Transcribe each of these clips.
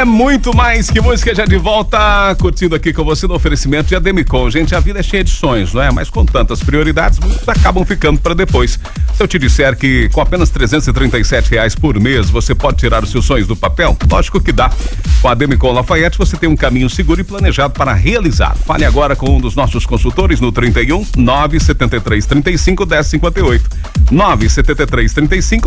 É muito mais que música, já de volta, curtindo aqui com você no oferecimento de Ademicon. Gente, a vida é cheia de sonhos, não é? Mas com tantas prioridades, muitos acabam ficando para depois. Se eu te disser que com apenas R$337 por mês, você pode tirar os seus sonhos do papel, lógico que dá. Com a Ademicon Lafayette, você tem um caminho seguro e planejado para realizar. Fale agora com um dos nossos consultores no 31 973 35 1058. 973 35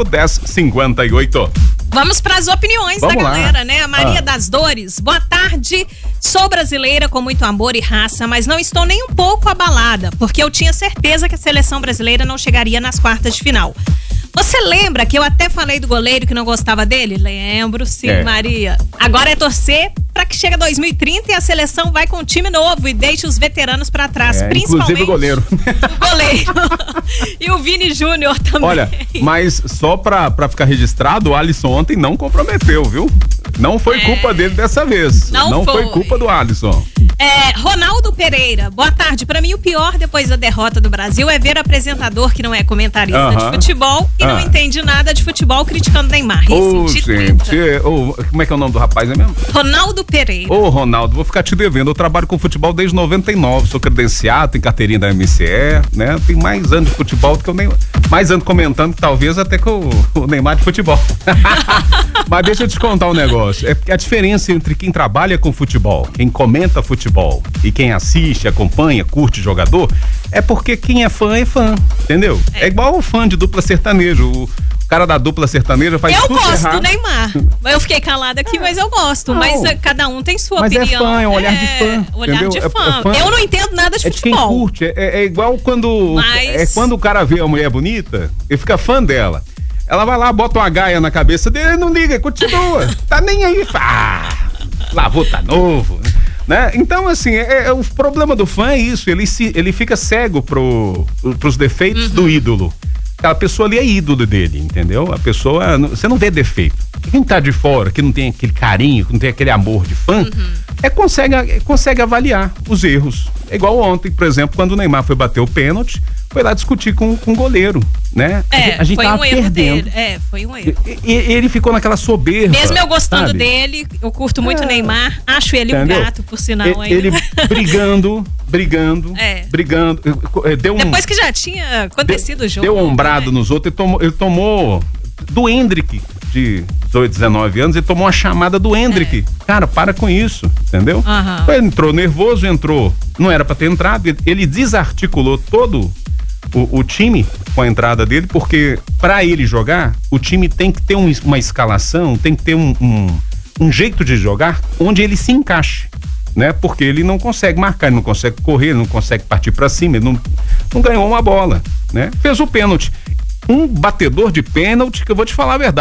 1058. Vamos para as opiniões da galera, né? A Maria das Dores. Boa tarde. Sou brasileira com muito amor e raça, mas não estou nem um pouco abalada, porque eu tinha certeza que a seleção brasileira não chegaria nas quartas de final. Você lembra que eu até falei do goleiro que não gostava dele? Lembro, sim, Maria. Agora é torcer para que chegue 2030 e a seleção vai com um time novo e deixe os veteranos para trás, principalmente inclusive o goleiro. O goleiro. E o Vini Júnior também. Olha, mas só pra ficar registrado, o Alisson ontem não comprometeu, viu? Não foi culpa dele dessa vez. Não foi culpa do Alisson. Ronaldo Pereira, boa tarde. Pra mim, o pior depois da derrota do Brasil é ver o apresentador que não é comentarista de futebol e não entende nada de futebol criticando Neymar. Gente, como é que é o nome do rapaz, é mesmo? Ronaldo Pereira. Ô, Ronaldo, vou ficar te devendo. Eu trabalho com futebol desde 99, sou credenciado, tenho carteirinha da MCE, né? Tem mais anos de futebol do que eu nem... Mais anos comentando, talvez até que o Neymar de futebol. Mas deixa eu te contar um negócio. É porque a diferença entre quem trabalha com futebol, quem comenta futebol e quem assiste, acompanha, curte jogador, é porque quem é fã, entendeu? É igual o fã de dupla sertanejo. O cara da dupla sertaneja faz tudo errado. Eu gosto do Neymar. Eu fiquei calada aqui, mas eu gosto. Mas cada um tem sua opinião. Mas é fã, é um olhar de fã. Olhar de fã. Eu não entendo nada de futebol. De quem curte. É igual quando quando o cara vê a mulher bonita, ele fica fã dela. Ela vai lá, bota uma gaia na cabeça dele, não liga, continua. Tá nem aí. Lavou, tá novo. Né? Então, assim, o problema do fã é isso. Ele fica cego pros defeitos do ídolo. Aquela pessoa ali é ídolo dele, entendeu? A pessoa, você não vê defeito. Quem tá de fora, que não tem aquele carinho, que não tem aquele amor de fã, consegue avaliar os erros. É igual ontem, por exemplo, quando o Neymar foi bater o pênalti, foi lá discutir com o goleiro, né? A gente tava perdendo. Foi um erro. E ele ficou naquela soberba. Mesmo eu gostando dele, eu curto muito o Neymar, acho ele um gato, por sinal. Ele brigando. Depois que já tinha acontecido o jogo. Deu ombrado nos outros, ele tomou do Hendrick, de 18, 19 anos, ele tomou uma chamada do Hendrick. Cara, para com isso, entendeu? Ele entrou nervoso, não era pra ter entrado, ele desarticulou todo o time com a entrada dele, porque pra ele jogar, o time tem que ter uma escalação, tem que ter um jeito de jogar onde ele se encaixe, né? Porque ele não consegue marcar, ele não consegue correr, ele não consegue partir pra cima, ele não ganhou uma bola, né? Fez o pênalti. Um batedor de pênalti, que eu vou te falar a verdade.